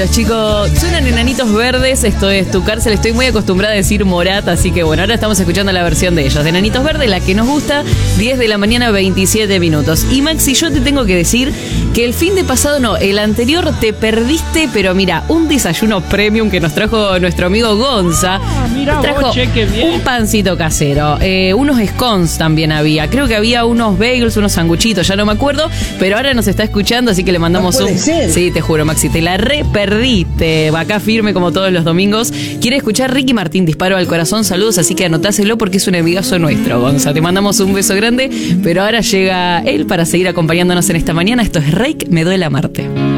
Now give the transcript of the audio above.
los chicos suenan Enanitos Verdes, esto es Tu Cárcel, estoy muy acostumbrada a decir Morat, así que bueno, ahora estamos escuchando la versión de ellos, de Enanitos Verdes, la que nos gusta, 10 de la mañana, 27 minutos. Y Maxi, yo te tengo que decir que el fin de pasado no, el anterior te perdiste, pero mira, un desayuno premium que nos trajo nuestro amigo Gonza. Mira, trajo qué bien. un pancito casero, unos scones también había, creo que había unos bagels, unos sanguchitos, ya no me acuerdo, pero ahora nos está escuchando, así que le mandamos No puede ser. Sí, te juro, Maxi, te la re perdiste. Va acá firme como todos los domingos. Quiere escuchar Ricky Martín, Disparo al Corazón, saludos, así que anotáselo porque es un amigazo nuestro, Gonza. Te mandamos un beso grande, pero ahora llega él para seguir acompañándonos en esta mañana. Esto es Reik, me duele amarte.